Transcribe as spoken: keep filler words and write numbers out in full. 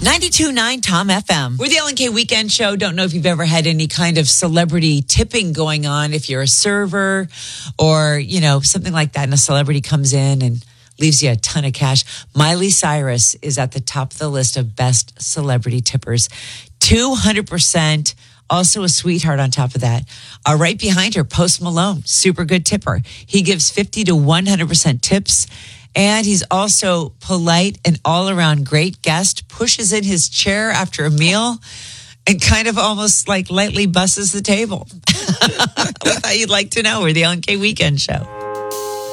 ninety-two point nine Tom F M. We're the L N K Weekend Show. Don't know if you've ever had any kind of celebrity tipping going on. If you're a server or, you know, something like that, and a celebrity comes in and leaves you a ton of cash. Miley Cyrus is at the top of the list of best celebrity tippers. two hundred percent. Also a sweetheart on top of that. Uh, right behind her, Post Malone, super good tipper. He gives fifty to one hundred percent tips. And he's also polite and all-around great guest, pushes in his chair after a meal and kind of almost like lightly busses the table. We thought you'd like to know. We're the L N K Weekend Show.